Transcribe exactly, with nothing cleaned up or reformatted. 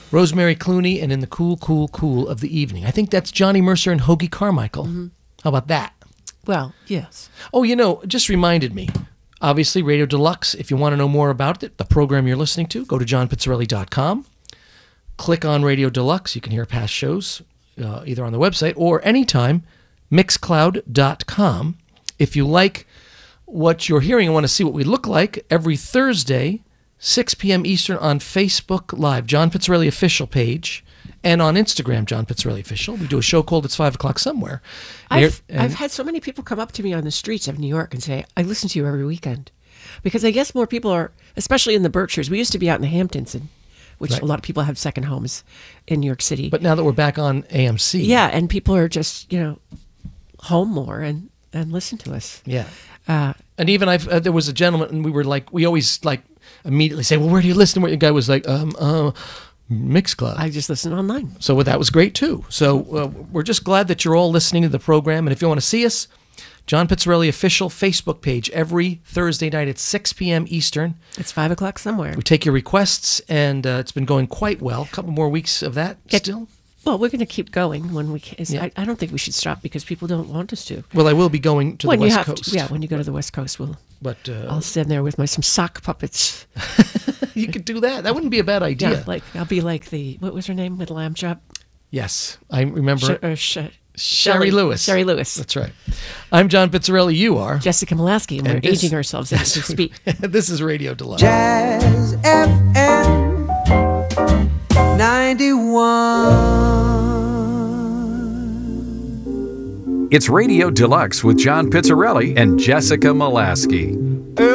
Rosemary Clooney, and in the cool, cool, cool of the evening. I think that's Johnny Mercer and Hoagie Carmichael. Mm-hmm. How about that? Well, yes. Oh, you know, just reminded me. Obviously, Radio Deluxe, if you want to know more about it, the program you're listening to, go to john pizzarelli dot com. Click on Radio Deluxe. You can hear past shows uh, either on the website or anytime, mixcloud dot com. If you like what you're hearing and want to see what we look like, every Thursday, six p.m. Eastern on Facebook Live, John Pizzarelli Official page, and on Instagram, John Pizzarelli Official. We do a show called It's five o'clock Somewhere. I've, and I've had so many people come up to me on the streets of New York and say, I listen to you every weekend. Because I guess more people are, especially in the Berkshires. We used to be out in the Hamptons, and, which right. a lot of people have second homes in New York City. But now that we're back on A M C. Yeah, and people are just, you know, home more and, and listen to us. Yeah. Uh, and even I've uh, there was a gentleman, and we were like, we always like immediately say, well, where do you listen? Where the guy was like, um, uh, Mixcloud. I just listen online. So well, that was great too. So uh, we're just glad that you're all listening to the program. And if you want to see us, John Pizzarelli Official Facebook page every Thursday night at six p.m. Eastern. It's five o'clock somewhere. We take your requests, and uh, it's been going quite well. A couple more weeks of that Get, still. Well, we're going to keep going when we can. Yeah. I, I don't think we should stop because people don't want us to. Well, I will be going to when the you West have Coast. To, yeah, when you go to the West Coast, we'll. But uh, I'll stand there with my some sock puppets. You could do that. That wouldn't be a bad idea. Yeah, like I'll be like the what was her name with Lamb Chop? Yes, I remember. Sh- uh, sh- Sherry Lewis. Sherry Lewis. That's right. I'm John Pizzarelli. You are Jessica Malasky, and, and we're this, aging ourselves as we speak. This is Radio Deluxe. Jazz F M ninety-one. It's Radio Deluxe with John Pizzarelli and Jessica Malasky.